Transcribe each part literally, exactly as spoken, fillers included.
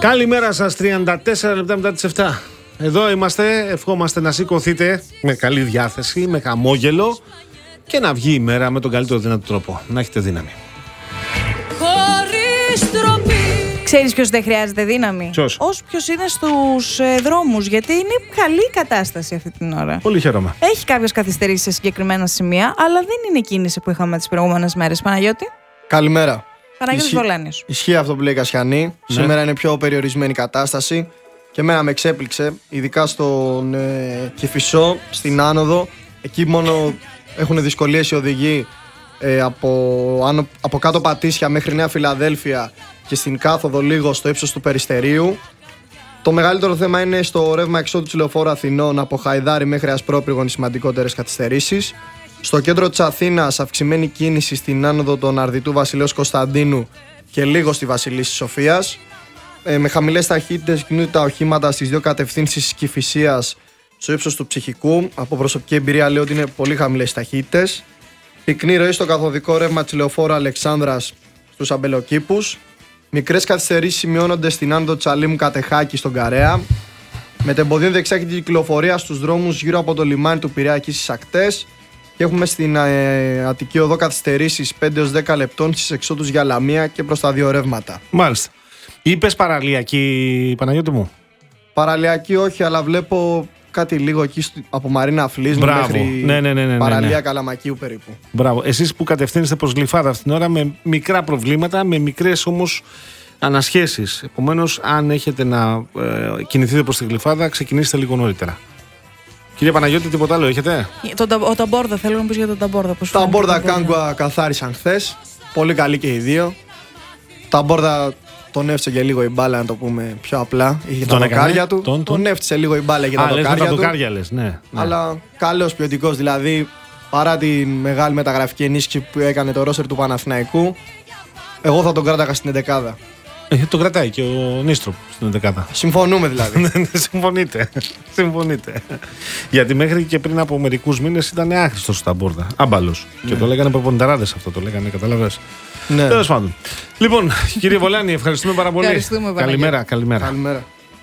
Καλημέρα σας, τριάντα τέσσερα λεπτά μετά τις επτά. Εδώ είμαστε, ευχόμαστε να σηκωθείτε με καλή διάθεση, με χαμόγελο και να βγει η μέρα με τον καλύτερο δυνατό τρόπο. Να έχετε δύναμη. Ξέρεις ποιος δεν χρειάζεται δύναμη? Ποιος? Ως ποιος είναι στους ε, δρόμους, γιατί είναι καλή κατάσταση αυτή την ώρα. Πολύ χαίρομαι. Έχει κάποιες καθυστερήσεις σε συγκεκριμένα σημεία, αλλά δεν είναι κίνηση που είχαμε τις προηγούμενες μέρες. Παναγιώτη. Καλημέρα. Παναγιώτης Ισχύ... Βολάνης. Ισχύει αυτό που λέει η Κασιανή. Ναι. Σήμερα είναι πιο περιορισμένη κατάσταση και εμένα με εξέπληξε, ειδικά στον ε, Κηφισό, στην άνοδο. Εκεί μόνο έχουν δυσκολίες οι οδηγοί ε, από, άνω, από κάτω Πατήσια μέχρι Νέα Φιλαδέλφια και στην κάθοδο λίγο στο ύψος του Περιστερίου. Το μεγαλύτερο θέμα είναι στο ρεύμα εξόδου της Λεωφόρου Αθηνών από Χαϊδάρη μέχρι Ασπρόπυργο, οι σημαντικότερες καθυστερήσεις. Στο κέντρο της Αθήνας αυξημένη κίνηση στην άνοδο των Αρδιτού Βασιλέως Κωνσταντίνου και λίγο στη Βασιλίσσης Σοφίας. Ε, με χαμηλές ταχύτητες κινούνται τα οχήματα στις δύο κατευθύνσεις της Κηφισίας στο ύψος του Ψυχικού. Από προσωπική εμπειρία λέω ότι είναι πολύ χαμηλές ταχύτητες. Πυκνή ροή στο καθοδικό ρεύμα της Λεωφόρου Αλεξάνδρας στους Αμπελοκήπους. Μικρές καθυστερήσεις σημειώνονται στην άνοδο Τσαλίμου Κατεχάκη στον Καρέα. Μετεμποδίων δεξιά κυκλοφορία στους δρόμους γύρω από το λιμάνι του Πειραιά εκεί στις ακτές. Και έχουμε στην ε, Αττική Οδό καθυστερήσεις πέντε έως δέκα λεπτών στις εξόδους για Λαμία και προς τα δύο ρεύματα. Μάλιστα. Είπες παραλιακή, Παναγιώτη μου? Παραλιακή όχι, αλλά βλέπω κάτι λίγο εκεί από Μαρίνα Φλίσνου μέχρι ναι, ναι, ναι, ναι, παραλία ναι, ναι. Καλαμακίου περίπου. Μπράβο. Εσείς που κατευθύνεστε προς Γλυφάδα αυτήν την ώρα με μικρά προβλήματα, με μικρές όμως ανασχέσεις. Επομένως, αν έχετε να ε, κινηθείτε προς τη Γλυφάδα, ξεκινήστε λίγο νωρίτερα. Κύριε Παναγιώτη, τίποτα άλλο έχετε? Το, ο Ταμπόρδα, θέλω να πεις για τον Ταμπόρδα. Τα Μπόρδα Κάγκουα καθάρισαν χθες. Πολύ καλή και οι δύο. Τα Μπόρδα τον έφτιαξε και λίγο η μπάλα, να το πούμε πιο απλά. Είχε τα δοκάρια του. Τον, τον έφτιαξε λίγο η μπάλα για τα δοκάρια του. δοκάρια, λες, ναι, ναι. Αλλά καλός ποιοτικός, δηλαδή παρά τη μεγάλη μεταγραφική ενίσχυση που έκανε το ρόστερ του Παναθηναϊκού, εγώ θα τον κράταγα στην εντεκάδα. Ε, το κρατάει και ο Νίστροπ στην εντεκάδα. Συμφωνούμε δηλαδή. Συμφωνείτε. Συμφωνείτε. Γιατί μέχρι και πριν από μερικούς μήνες ήταν άχρηστος στα Μπόρδα. Άμπαλος. Ναι. Και το λέγανε προπονηταράδες αυτό, το λέγανε, καταλαβες. Ναι. Τέλος πάντων. Λοιπόν, κύριε Βολάνη, ευχαριστούμε πάρα πολύ. Ευχαριστούμε, καλημέρα, καλημέρα. Καλημέρα.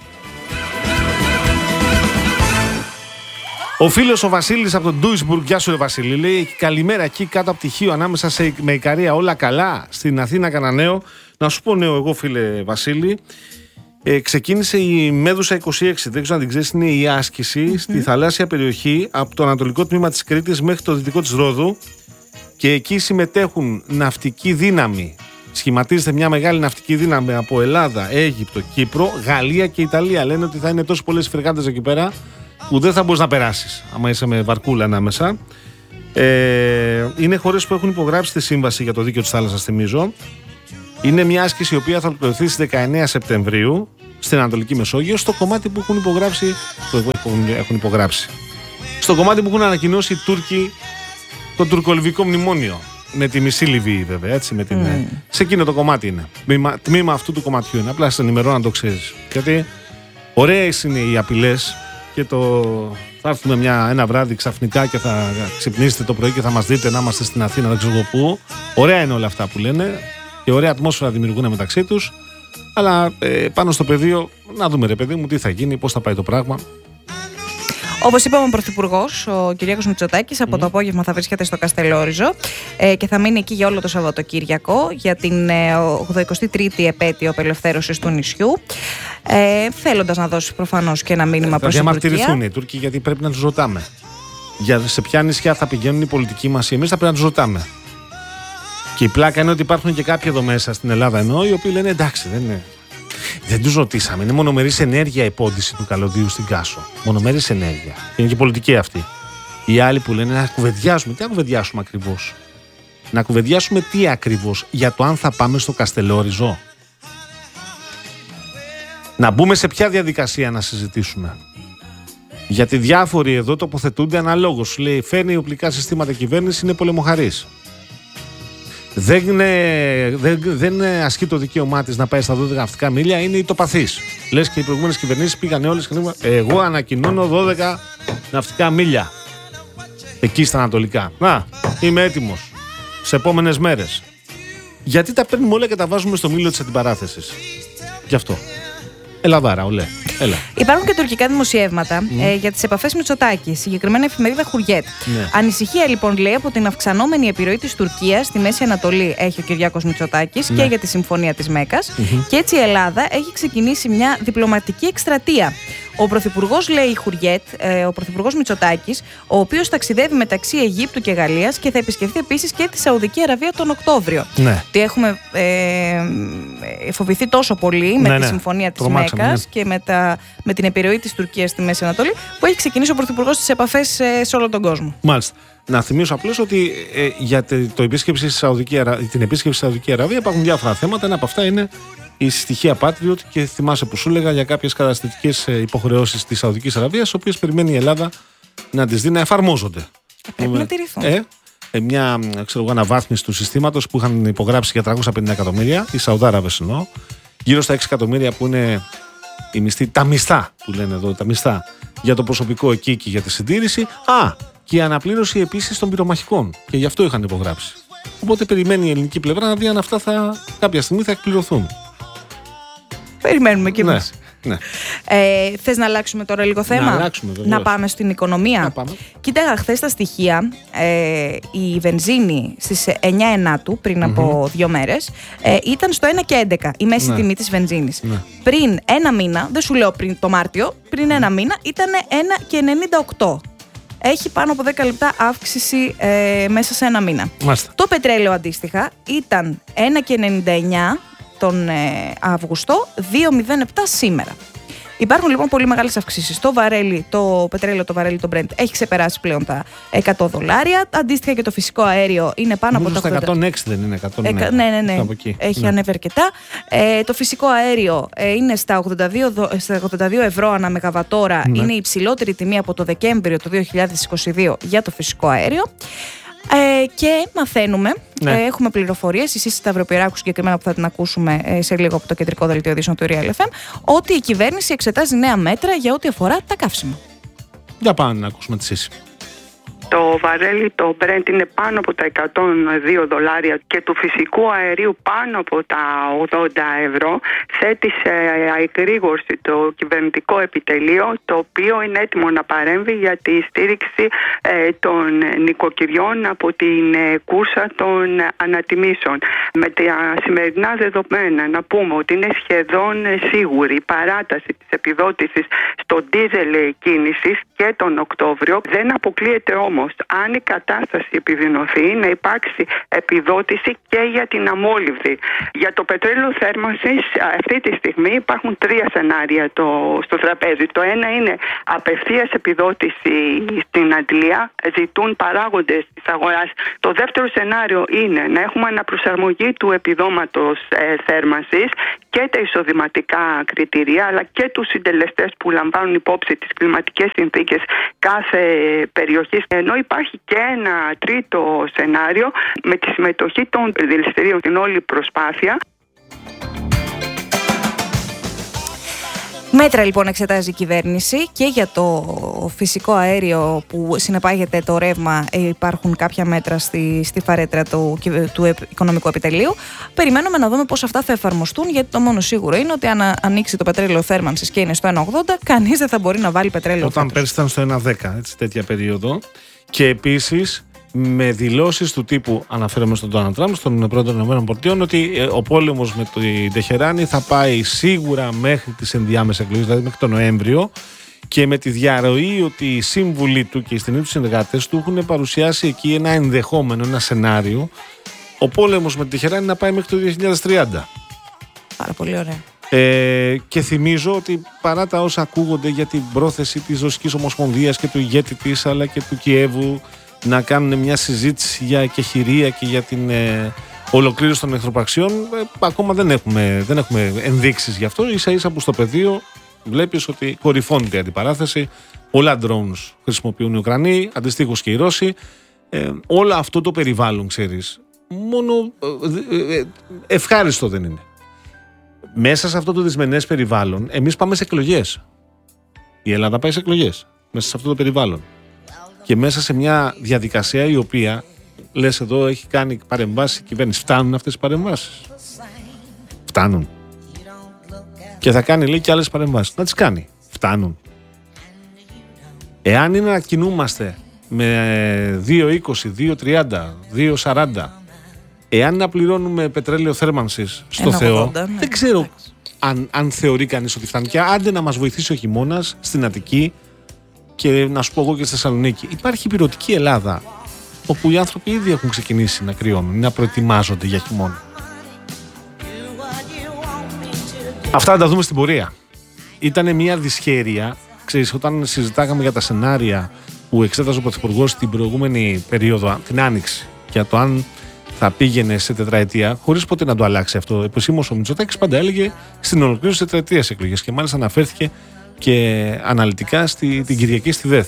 Ο φίλος ο Βασίλης από τον Ντούισμπουργκ, γεια σου ρε Βασίλη, λέει καλημέρα εκεί κάτω από πτυχίο ανάμεσα σε, με Ικαρία, όλα καλά. Στην Αθήνα κανένα νέο. Να σου πω νέο εγώ φίλε Βασίλη. Ε, ξεκίνησε η Μέδουσα είκοσι έξι, δεν ξέρω αν την ξέρεις, είναι η άσκηση mm-hmm. στη θαλάσσια περιοχή από το ανατολικό τμήμα της Κρήτης μέχρι το δυτικό της Ρόδου και εκεί συμμετέχουν ναυτική δύναμη. Σχηματίζεται μια μεγάλη ναυτική δύναμη από Ελλάδα, Αίγυπτο, Κύπρο, Γαλλία και Ιταλία. Λένε ότι θα είναι τόσο πολλές φρεγάτες εκεί πέρα που δεν θα μπορείς να περάσεις άμα είσαι με βαρκούλα ανάμεσα. Ε, είναι χώρες που έχουν υπογράψει τη σύμβαση για το δίκαιο της θάλασσας, θυμίζω. Είναι μια άσκηση η οποία θα ολοκληρωθεί στις δεκαεννέα Σεπτεμβρίου στην Ανατολική Μεσόγειο, στο κομμάτι που έχουν υπογράψει, που έχουν υπογράψει. Στο κομμάτι που έχουν ανακοινώσει οι Τούρκοι το τουρκολιβικό μνημόνιο. Με τη μισή Λιβύη, βέβαια, έτσι. Με την, mm. Σε εκείνο το κομμάτι είναι. Τμήμα, τμήμα αυτού του κομματιού είναι. Απλά σε ενημερώνω να το ξέρεις. Γιατί ωραίες είναι οι απειλές και το. Θα έρθουμε μια, ένα βράδυ ξαφνικά και θα ξυπνήσετε το πρωί και θα μας δείτε να είμαστε στην Αθήνα, δεν ξέρω πού. Ωραία είναι όλα αυτά που λένε. Και ωραία ατμόσφαιρα δημιουργούν μεταξύ τους. Αλλά ε, πάνω στο πεδίο, να δούμε ρε παιδί μου τι θα γίνει, πώς θα πάει το πράγμα. Όπως είπαμε, ο Πρωθυπουργός, ο Κυριάκος Μητσοτάκης, από mm. το απόγευμα θα βρίσκεται στο Καστελόριζο ε, και θα μείνει εκεί για όλο το Σαββατοκύριακο για την ε, ογδοηκοστή τρίτη επέτειο απελευθέρωσης του νησιού. Ε, θέλοντας να δώσει προφανώς και ένα μήνυμα προς την Τουρκία. Θα διαμαρτυρηθούν οι Τούρκοι, γιατί πρέπει να τους ρωτάμε. Για σε ποια νησιά θα πηγαίνουν οι πολιτικοί μας, εμείς θα πρέπει να τους ρωτάμε. Και η πλάκα είναι ότι υπάρχουν και κάποιοι εδώ μέσα στην Ελλάδα εννοώ, οι οποίοι λένε εντάξει, δεν είναι. Δεν τους ρωτήσαμε. Είναι μονομερής ενέργεια η πόντιση του καλωδίου στην Κάσο. Μονομερής ενέργεια. Είναι και πολιτική αυτή. Οι άλλοι που λένε να κουβεντιάσουμε. Τι να κουβεντιάσουμε ακριβώς? Να κουβεντιάσουμε τι ακριβώς? Για το αν θα πάμε στο Καστελόριζο. Να μπούμε σε ποια διαδικασία να συζητήσουμε. Γιατί διάφοροι εδώ τοποθετούνται αναλόγως. Λέει φέρνει οπλικά συστήματα κυβέρνηση, είναι πολεμοχαρής. Δεν, δεν, δεν ασκεί το δικαίωμά της να πάει στα δώδεκα ναυτικά μίλια, είναι ιτοπαθής. Λες και οι προηγούμενες κυβερνήσεις πήγαν όλες και είπαν εγώ ανακοινώνω δώδεκα ναυτικά μίλια εκεί στα ανατολικά. Να, είμαι έτοιμος σε επόμενες μέρες. Γιατί τα παίρνουμε όλα και τα βάζουμε στο μήλο της αντιπαράθεσης? Γι' αυτό. Ελλαδάρα, ολέ. Έλα. Υπάρχουν και τουρκικά δημοσιεύματα mm. ε, για τις επαφές Μητσοτάκη, συγκεκριμένα εφημερίδα Χουριέτ. Ναι. Ανησυχία λοιπόν, λέει, από την αυξανόμενη επιρροή της Τουρκίας στη Μέση Ανατολή έχει ο Κυριάκος Μητσοτάκης ναι. και για τη Συμφωνία της Μέκκας. Mm-hmm. Και έτσι η Ελλάδα έχει ξεκινήσει μια διπλωματική εκστρατεία. Ο Πρωθυπουργός, λέει η Χουριέτ, ε, ο Πρωθυπουργός Μητσοτάκης, ο οποίος ταξιδεύει μεταξύ Αιγύπτου και Γαλλίας και θα επισκεφθεί επίσης και τη Σαουδική Αραβία τον Οκτώβριο. Ναι. Τι έχουμε ε, φοβηθεί τόσο πολύ με ναι, τη ναι. Συμφωνία της Μέκκας ναι. και με, τα, με την επιρροή της Τουρκίας στη Μέση Ανατολή, που έχει ξεκινήσει ο Πρωθυπουργός στις επαφές ε, σε όλο τον κόσμο. Μάλιστα. Να θυμίσω απλώς ότι ε, για το επίσκεψη στη Σαουδική, την επίσκεψη στη Σαουδική Αραβία υπάρχουν διάφορα θέματα. Ένα από αυτά είναι η στοιχεία Patriot και θυμάσαι που σου έλεγα για κάποιες καταστατικές υποχρεώσεις της Σαουδικής Αραβίας, τις οποίες περιμένει η Ελλάδα να τις δει να εφαρμόζονται. Πρέπει να τηρηθούν. Ε, ε, μια ξέρω, αναβάθμιση του συστήματος που είχαν υπογράψει για τριακόσια πενήντα εκατομμύρια, οι Σαουδάραβες εννοώ, γύρω στα έξι εκατομμύρια που είναι οι μισθοί, τα μισθά που λένε εδώ, τα μισθά για το προσωπικό εκεί και για τη συντήρηση. Α, και η αναπλήρωση επίσης των πυρομαχικών. Και γι' αυτό είχαν υπογράψει. Οπότε περιμένει η ελληνική πλευρά να δει αν αυτά θα, κάποια στιγμή θα εκπληρωθούν. Περιμένουμε κι εμείς. Ναι, ναι. Ε, θες να αλλάξουμε τώρα λίγο θέμα? Να αλλάξουμε, βεβαίως. Να πάμε στην οικονομία. Να πάμε. Κοίταγα χθες τα στοιχεία. Ε, η βενζίνη στις εννιά Ενάτου, πριν mm-hmm. από δύο μέρες, ε, ήταν στο ένα και έντεκα η μέση ναι. τιμή της βενζίνης. Ναι. Πριν ένα μήνα, δεν σου λέω πριν το Μάρτιο, πριν ένα μήνα ήταν ένα και ενενήντα οκτώ. Έχει πάνω από δέκα λεπτά αύξηση ε, μέσα σε ένα μήνα. Μάλιστα. Το πετρέλαιο αντίστοιχα ήταν ένα και ενενήντα εννιά τον ε, Αύγουστο, δύο κόμμα μηδέν επτά σήμερα. Υπάρχουν λοιπόν πολύ μεγάλες αυξήσεις. Το βαρέλι, το πετρέλαιο, το βαρέλι, το Brent έχει ξεπεράσει πλέον τα εκατό δολάρια. Αντίστοιχα και το φυσικό αέριο είναι πάνω Νομίζω από τα εκατόν έξι δεν είναι, εκατό, Εκα... ναι, ναι, ναι. Έχει ναι. ανέβει αρκετά. Ε, το φυσικό αέριο ε, είναι στα ογδόντα δύο, στα ογδόντα δύο ευρώ ανά μεγαβατόρα. Ναι. Είναι η υψηλότερη τιμή από το Δεκέμβριο του δύο χιλιάδες είκοσι δύο για το φυσικό αέριο. Ε, και μαθαίνουμε, ναι. ε, έχουμε πληροφορίες, εσείς Σταυροπυράκου συγκεκριμένα που θα την ακούσουμε ε, σε λίγο από το κεντρικό δελτίο ειδήσεων του Real εφ εμ, ότι η κυβέρνηση εξετάζει νέα μέτρα για ό,τι αφορά τα καύσιμα. Για πάμε να ακούσουμε τη σύση. Το βαρέλι, το Brent είναι πάνω από τα εκατόν δύο δολάρια και του φυσικού αερίου πάνω από τα ογδόντα ευρώ. Θέτει σε αεκρήγορση το κυβερνητικό επιτελείο, το οποίο είναι έτοιμο να παρέμβει για τη στήριξη ε, των νοικοκυριών από την ε, κούρσα των ανατιμήσεων. Με τα σημερινά δεδομένα να πούμε ότι είναι σχεδόν σίγουρη η παράταση της επιδότησης στο ντίζελ κίνησης και τον Οκτώβριο. Δεν αποκλείεται όμως, αν η κατάσταση επιδεινωθεί, να υπάρξει επιδότηση και για την αμόλυβδη. Για το πετρέλαιο θέρμανσης αυτή τη στιγμή υπάρχουν τρία σενάρια το, στο τραπέζι. Το ένα είναι απευθείας επιδότηση στην αντλία, ζητούν παράγοντες της αγοράς. Το δεύτερο σενάριο είναι να έχουμε αναπροσαρμογή του επιδόματος ε, θέρμανσης και τα εισοδηματικά κριτήρια, αλλά και τους συντελεστές που λαμβάνουν υπόψη τις κλιματικές συνθήκες κάθε περιοχής. Ενώ υπάρχει και ένα τρίτο σενάριο με τη συμμετοχή των δηληστηρίων στην όλη προσπάθεια. Μέτρα λοιπόν εξετάζει η κυβέρνηση και για το φυσικό αέριο που συνεπάγεται το ρεύμα. Υπάρχουν κάποια μέτρα στη, στη φαρέτρα του, του Οικονομικού Επιτελείου. Περιμένουμε να δούμε πώς αυτά θα εφαρμοστούν, γιατί το μόνο σίγουρο είναι ότι αν ανοίξει το πετρέλαιο θέρμανσης και είναι στο ένα ογδόντα, κανείς δεν θα μπορεί να βάλει πετρέλαιο. Όταν πέρσι ήταν στο ένα δέκα, έτσι, τέτοια περίοδο. Και επίσης με δηλώσεις του τύπου, αναφέρομαι στον Ντόναλντ Τραμπ, στον πρόεδρο των ΗΠΑ, ότι ο πόλεμος με την Τεχεράνη θα πάει σίγουρα μέχρι τις ενδιάμεσες εκλογές, δηλαδή μέχρι τον Νοέμβριο, και με τη διαρροή ότι οι σύμβουλοι του και οι στενοί του συνεργάτες του έχουν παρουσιάσει εκεί ένα ενδεχόμενο, ένα σενάριο, ο πόλεμος με την Τεχεράνη να πάει μέχρι το δύο χιλιάδες τριάντα. Πάρα πολύ ωραία. Ε, και θυμίζω ότι παρά τα όσα ακούγονται για την πρόθεση της Ρωσικής Ομοσπονδίας και του ηγέτη της, αλλά και του Κιέβου, να κάνουν μια συζήτηση για εκεχηρία και για την ε, ολοκλήρωση των εχθροπραξιών, ε, ακόμα δεν έχουμε, δεν έχουμε ενδείξεις γι' αυτό. Ίσα ίσα που στο πεδίο βλέπεις ότι κορυφώνεται η αντιπαράθεση. Πολλά drones χρησιμοποιούν οι Ουκρανοί, αντιστοίχως και οι Ρώσοι. Ε, όλο αυτό το περιβάλλον, ξέρεις, μόνο ε, ε, ευχάριστο δεν είναι. Μέσα σε αυτό το δυσμενές περιβάλλον, εμείς πάμε σε εκλογές. Η Ελλάδα πάει σε εκλογές μέσα σε αυτό το περιβάλλον. Και μέσα σε μια διαδικασία η οποία, λες εδώ, έχει κάνει παρεμβάσεις η κυβέρνηση. Φτάνουν αυτές οι παρεμβάσεις? Φτάνουν. Και θα κάνει, λέει, και άλλες παρεμβάσεις. Να τις κάνει. Φτάνουν. Εάν είναι να κινούμαστε με δύο είκοσι, δύο τριάντα, δύο σαράντα, εάν να πληρώνουμε πετρέλαιο θέρμανσης στο Θεό, ογδόντα, ναι. δεν ξέρω αν, αν θεωρεί κανείς ότι φτάνει. Και άντε να μας βοηθήσει ο χειμώνας στην Αττική και να σου πω εγώ και στη Θεσσαλονίκη. Υπάρχει πυρωτική Ελλάδα, όπου οι άνθρωποι ήδη έχουν ξεκινήσει να κρυώνουν, να προετοιμάζονται για χειμώνα. Αυτά θα τα δούμε στην πορεία. Ήταν μια δυσχέρεια. Ξέρεις, όταν συζητάγαμε για τα σενάρια που εξέταζε ο Πρωθυπουργός την προηγούμενη περίοδο, την Άνοιξη, για το αν θα πήγαινε σε τετραετία, χωρίς ποτέ να το αλλάξει αυτό. Επισήμως ο Μητσοτάκης πάντα έλεγε στην ολοκλήρωση της τετραετίας εκλογές και μάλιστα αναφέρθηκε και αναλυτικά στη, την Κυριακή στη ΔΕΘ.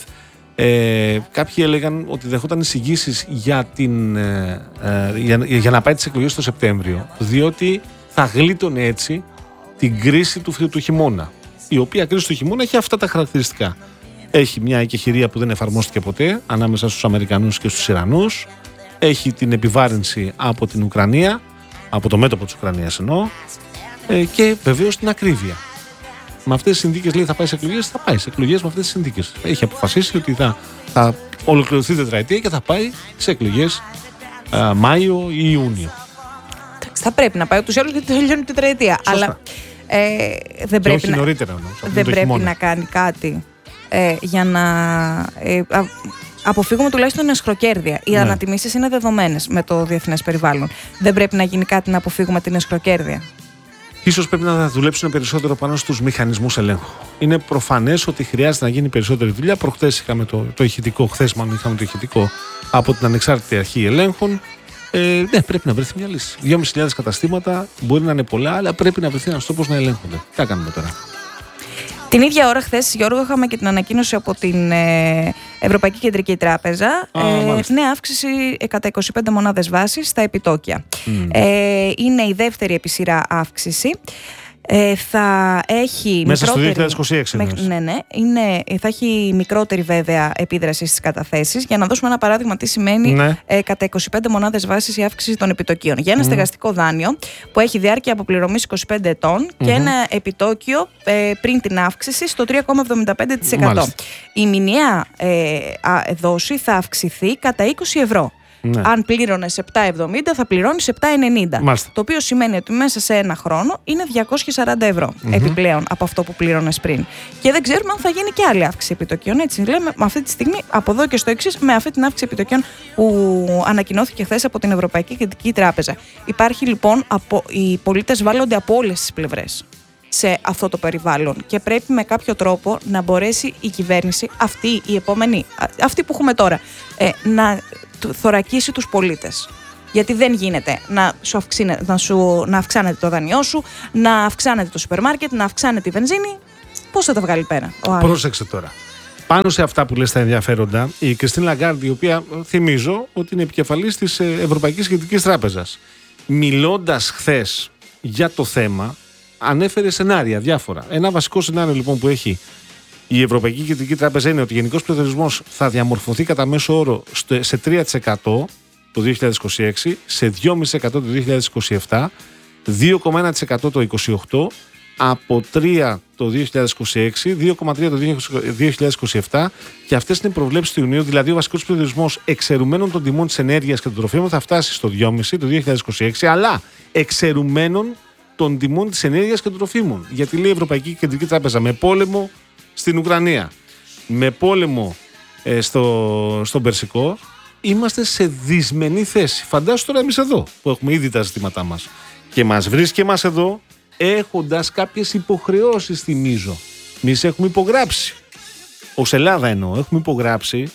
Ε, κάποιοι έλεγαν ότι δεχόταν εισηγήσεις για, την, ε, ε, για, για να πάει τις εκλογές το Σεπτέμβριο, διότι θα γλίτωνε έτσι την κρίση του, του χειμώνα. Η οποία κρίση του χειμώνα έχει αυτά τα χαρακτηριστικά. Έχει μια εκεχηρία που δεν εφαρμόστηκε ποτέ ανάμεσα στους Αμερικανούς και στους Ιρανούς. Έχει την επιβάρυνση από την Ουκρανία, από το μέτωπο της Ουκρανίας εννοώ, ε, και βεβαίως την ακρίβεια. Με αυτές τις συνθήκες, λέει, θα πάει σε εκλογές, θα πάει σε εκλογές με αυτές τις συνθήκες. Έχει αποφασίσει ότι θα, θα ολοκληρωθεί η τετραετία και θα πάει σε εκλογές α, Μάιο ή Ιούνιο. Θα πρέπει να πάει ούτως ή άλλως γιατί τελειώνει η τετραετία. Αλλά ε, δεν πρέπει, όχι να, νωρίτερα, όμως, δεν πρέπει να κάνει κάτι ε, για να ε, α, αποφύγουμε τουλάχιστον εσχροκέρδεια. Οι ναι. ανατιμήσεις είναι δεδομένες με το διεθνές περιβάλλον. Δεν πρέπει να γίνει κάτι να αποφύγουμε την εσχροκέρδεια. Ίσως πρέπει να δουλέψουν περισσότερο πάνω στους μηχανισμούς ελέγχου. Είναι προφανές ότι χρειάζεται να γίνει περισσότερη δουλειά. Προχθές είχαμε το, το ηχητικό, χθες μάλλον είχαμε το ηχητικό από την Ανεξάρτητη Αρχή Ελέγχων. Ε, ναι, πρέπει να βρεθεί μια λύση. δυόμισι χιλιάδες καταστήματα μπορεί να είναι πολλά, αλλά πρέπει να βρεθεί ένας τρόπος να ελέγχονται. Τι θα κάνουμε τώρα. Την ίδια ώρα, χθες, Γιώργο, είχαμε και την ανακοίνωση από την ε, Ευρωπαϊκή Κεντρική Τράπεζα. Α, ε, νέα αύξηση κατά είκοσι πέντε μονάδες βάσης στα επιτόκια. Mm. Ε, είναι η δεύτερη επί σειρά αύξηση. Ε, θα έχει μέσα στο μικρότερη... δύο χιλιάδες είκοσι έξι. Με... Ναι, ναι. Είναι... Θα έχει μικρότερη βέβαια επίδραση στις καταθέσεις. Για να δώσουμε ένα παράδειγμα τι σημαίνει ναι. ε, κατά είκοσι πέντε μονάδες βάσης η αύξηση των επιτοκίων. Για ένα mm. στεγαστικό δάνειο που έχει διάρκεια αποπληρωμής είκοσι πέντε ετών mm-hmm. και ένα επιτόκιο ε, πριν την αύξηση στο τρία κόμμα εβδομήντα πέντε τοις εκατό. Μάλιστα. Η μηνιαία ε, δόση θα αυξηθεί κατά είκοσι ευρώ. Ναι. Αν πλήρωνες επτά εβδομήντα θα πληρώνεις επτά ενενήντα. Μάλιστα. Το οποίο σημαίνει ότι μέσα σε ένα χρόνο είναι διακόσια σαράντα ευρώ mm-hmm. επιπλέον από αυτό που πλήρωνες πριν. Και δεν ξέρουμε αν θα γίνει και άλλη αύξηση επιτοκίων. Έτσι λέμε με αυτή τη στιγμή, από εδώ και στο εξής, με αυτή την αύξηση επιτοκίων που ανακοινώθηκε χθες από την Ευρωπαϊκή Κεντρική Τράπεζα. Υπάρχει λοιπόν, από, οι πολίτες βάλλονται από όλες τις πλευρές σε αυτό το περιβάλλον και πρέπει με κάποιο τρόπο να μπορέσει η κυβέρνηση, αυτή η επόμενη, αυτή που έχουμε τώρα, ε, να θωρακίσει τους πολίτες. Γιατί δεν γίνεται να, σου αυξήνε, να, σου, να αυξάνεται το δανειό σου, να αυξάνεται το σούπερ μάρκετ, να αυξάνεται η βενζίνη. Πώς θα τα βγάλει πέρα ο άλλος? Πρόσεξε τώρα. Πάνω σε αυτά που λες τα ενδιαφέροντα, η Κριστίν Λαγκάρντ, η οποία θυμίζω ότι είναι επικεφαλής της Ευρωπαϊκής Κεντρικής Τράπεζας, μιλώντας χθες για το θέμα, ανέφερε σενάρια διάφορα. Ένα βασικό σενάριο λοιπόν που έχει η Ευρωπαϊκή Κεντρική Τράπεζα είναι ότι ο γενικός πληθωρισμός θα διαμορφωθεί κατά μέσο όρο σε τρία τοις εκατό το δύο χιλιάδες είκοσι έξι, σε δύο κόμμα πέντε τοις εκατό το δύο χιλιάδες είκοσι επτά, δύο κόμμα ένα τοις εκατό το είκοσι οκτώ, από τρία το δύο χιλιάδες είκοσι έξι, δύο κόμμα τρία το δύο χιλιάδες είκοσι επτά, και αυτές είναι οι προβλέψεις του Ιουνίου. Δηλαδή, ο βασικός πληθωρισμός εξαιρουμένων των τιμών της ενέργειας και των τροφίμων θα φτάσει στο δύο κόμμα πέντε το δύο χιλιάδες είκοσι έξι, αλλά εξαιρουμένων των τιμών της ενέργειας και των τροφίμων. Γιατί λέει η Ευρωπαϊκή Κεντρική Τράπεζα, με πόλεμο στην Ουκρανία, με πόλεμο ε, στο, στον Περσικό, είμαστε σε δυσμενή θέση. Φαντάσου τώρα εμείς εδώ που έχουμε ήδη τα ζητήματά μας και μας βρίσκει εμάς εδώ έχοντας κάποιες υποχρεώσεις, θυμίζω. Εμείς έχουμε υπογράψει, ως Ελλάδα εννοώ, έχουμε υπογράψει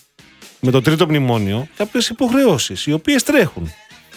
με το τρίτο μνημόνιο κάποιες υποχρεώσεις οι οποίες τρέχουν.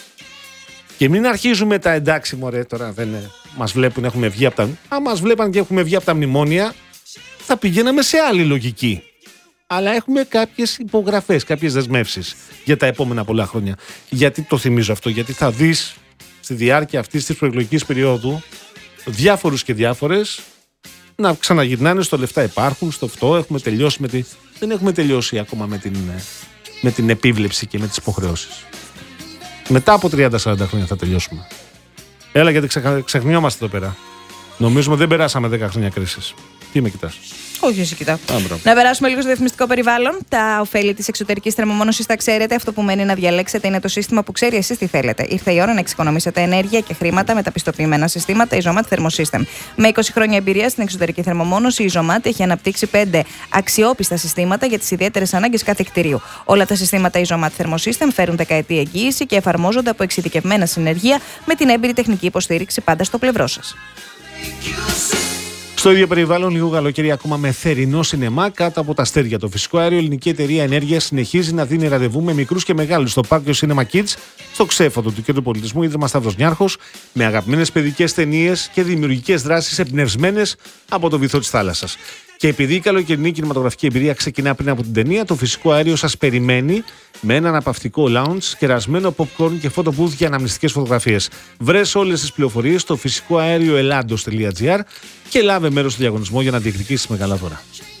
Και μην αρχίζουμε τα εντάξει μωρέ τώρα δεν είναι, μας βλέπουν, έχουμε βγει από τα... Αν μας βλέπαν και έχουμε βγει από τα μνημόνια, θα πηγαίναμε σε άλλη λογική. Αλλά έχουμε κάποιες υπογραφές, κάποιες δεσμεύσεις για τα επόμενα πολλά χρόνια. Γιατί το θυμίζω αυτό? Γιατί θα δεις στη διάρκεια αυτής της προεκλογικής περίοδου διάφορους και διάφορες να ξαναγυρνάνε στο λεφτά υπάρχουν, στο αυτό έχουμε τελειώσει με τη... Δεν έχουμε τελειώσει ακόμα με την, με την επίβλεψη και με τις υποχρεώσεις. Μετά από τριάντα σαράντα χρόνια θα τελειώσουμε. Έλα, γιατί ξεχ... ξεχνιόμαστε εδώ πέρα. Νομίζουμε δεν περάσαμε δέκα χρόνια κρίσης. Τι με κοιτάς? Όχι, εσύ κοιτάω. Να περάσουμε λίγο στο διαφημιστικό περιβάλλον. Τα ωφέλη της εξωτερικής θερμομόνωσης τα ξέρετε. Αυτό που μένει να διαλέξετε είναι το σύστημα που ξέρει εσείς τι θέλετε. Ήρθε η ώρα να εξοικονομήσετε ενέργεια και χρήματα με τα πιστοποιημένα συστήματα Isomat Thermosystem. Με είκοσι χρόνια εμπειρία στην εξωτερική θερμομόνωση, η Isomat έχει αναπτύξει πέντε αξιόπιστα συστήματα για τις ιδιαίτερες ανάγκες κάθε κτηρίου. Όλα τα συστήματα Isomat Thermosystem φέρουν δεκαετή εγγύηση και εφαρμόζονται από εξειδικευμένα συνεργεία με την έμπειρη τεχνική υποστήριξη πάντα στο πλευρό σας. Στο ίδιο περιβάλλον, λίγο καλοκαίρι ακόμα με θερινό σινεμά κάτω από τα αστέρια. Το φυσικό αέριο, η ελληνική εταιρεία ενέργειας, συνεχίζει να δίνει ραντεβού με μικρούς και μεγάλους στο Πάρκιο Cinema Kids, στο Ξέφωτο του Κέντρου Πολιτισμού Ίδρυμα Σταύρος Νιάρχος, με αγαπημένες παιδικές ταινίες και δημιουργικές δράσεις εμπνευσμένες από το βυθό της θάλασσας. Και επειδή η καλοκαιρινή κινηματογραφική εμπειρία ξεκινά πριν από την ταινία, το φυσικό αέριο σας περιμένει με ένα αναπαυτικό lounge, κερασμένο popcorn και photo booth για αναμνηστικές φωτογραφίες. Βρες όλες τις πληροφορίες στο φυσικό αέριο ελάντος τελεία τζι άρ και λάβε μέρος στο διαγωνισμό για να διεκδικήσεις μεγάλα δώρα.